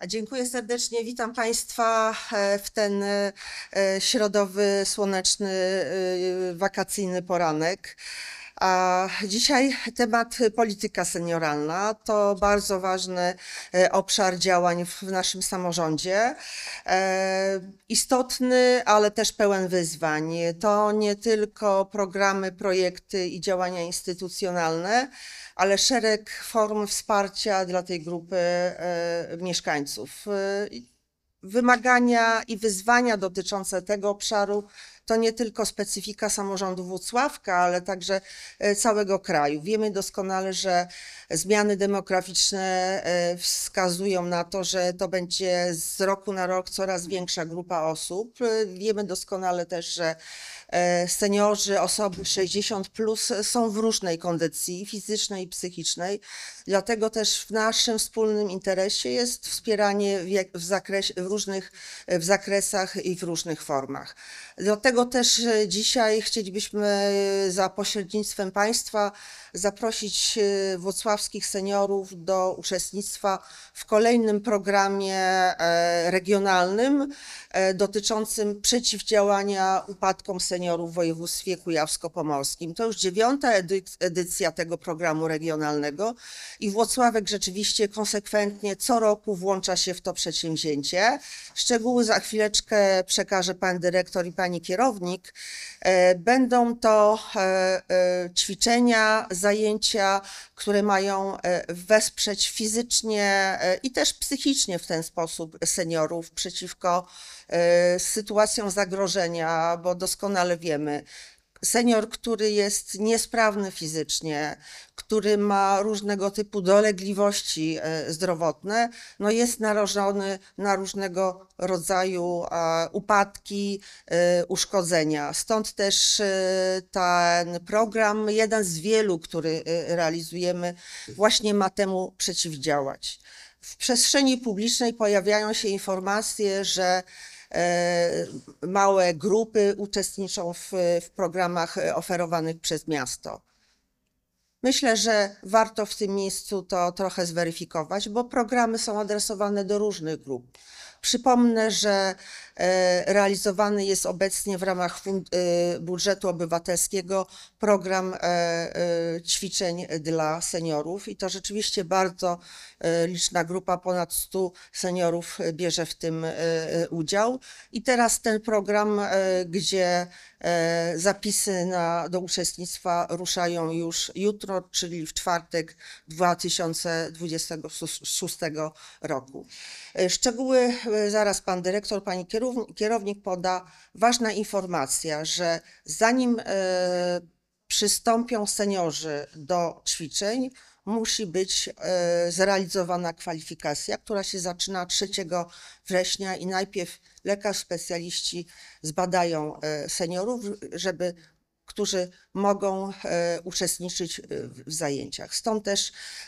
Dziękuję serdecznie. Witam Państwa w ten środowy, słoneczny, wakacyjny poranek. A dzisiaj temat polityka senioralna. To bardzo ważny obszar działań w naszym samorządzie. Istotny, ale też pełen wyzwań. To nie tylko programy, projekty i działania instytucjonalne, ale szereg form wsparcia dla tej grupy mieszkańców. Wymagania i wyzwania dotyczące tego obszaru to nie tylko specyfika samorządu Włocławka, ale także całego kraju. Wiemy doskonale, że zmiany demograficzne wskazują na to, że to będzie z roku na rok coraz większa grupa osób. Wiemy doskonale też, że seniorzy, osoby 60+ są w różnej kondycji fizycznej i psychicznej. Dlatego też w naszym wspólnym interesie jest wspieranie w zakresach i w różnych formach. Dlatego też dzisiaj chcielibyśmy za pośrednictwem Państwa zaprosić włocławskich seniorów do uczestnictwa w kolejnym programie regionalnym dotyczącym przeciwdziałania upadkom seniorów w województwie kujawsko-pomorskim. To już 9. edycja tego programu regionalnego i Włocławek rzeczywiście konsekwentnie co roku włącza się w to przedsięwzięcie. Szczegóły za chwileczkę przekaże pan dyrektor i pani kierownik. Będą to ćwiczenia, zajęcia, które mają wesprzeć fizycznie i też psychicznie w ten sposób seniorów przeciwko sytuacjom zagrożenia, bo doskonale wiemy, senior, który jest niesprawny fizycznie, który ma różnego typu dolegliwości zdrowotne, no jest narażony na różnego rodzaju upadki, uszkodzenia. Stąd też ten program, jeden z wielu, który realizujemy, właśnie ma temu przeciwdziałać. W przestrzeni publicznej pojawiają się informacje, że małe grupy uczestniczą w programach oferowanych przez miasto. Myślę, że warto w tym miejscu to trochę zweryfikować, bo programy są adresowane do różnych grup. Przypomnę, że realizowany jest obecnie w ramach budżetu obywatelskiego program ćwiczeń dla seniorów i to rzeczywiście bardzo liczna grupa, ponad 100 seniorów bierze w tym udział. I teraz ten program, gdzie zapisy do uczestnictwa ruszają już jutro, czyli w czwartek 2026 roku. Szczegóły zaraz pan dyrektor, pani kierownik poda. Ważna informacja, że zanim przystąpią seniorzy do ćwiczeń, musi być zrealizowana kwalifikacja, która się zaczyna 3 września i najpierw lekarz specjaliści zbadają seniorów, którzy mogą uczestniczyć w zajęciach. Stąd też